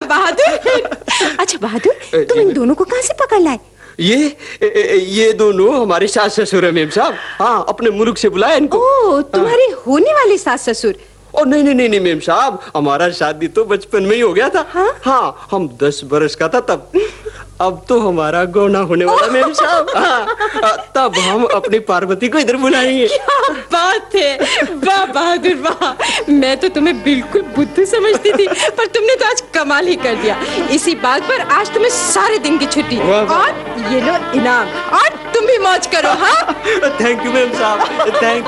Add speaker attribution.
Speaker 1: बहादुर। अच्छा बहादुर, तुम इन दोनों को कहाँ से पकड़ लाए?
Speaker 2: ये दोनों हमारे सास ससुर है मेम साहब। हाँ, अपने मुल्क से बुलाया इनको।
Speaker 1: ओह, तुम्हारे होने वाले सास ससुर?
Speaker 2: ओ नहीं मेम साहब, हमारा शादी तो बचपन में ही हो गया था। हाँ, हम 10 बरस का था तब। अब तो हमारा गौना होने वाला मेम साहब। हाँ, तब हम अपनी पार्वती को इधर बुलाएंगे।
Speaker 1: क्या बात है, वाह बहादुर वाह। मैं तो तुम्हें बिल्कुल बुद्धू समझती थी, पर तुमने तो आज कमाल ही कर दिया। इसी बात पर आज तुम्हें सारे दिन की छुट्टी और ये लो इनाम, और तुम भी मौज करो। हाँ,
Speaker 2: थैंक यू मेम साहब, थैंक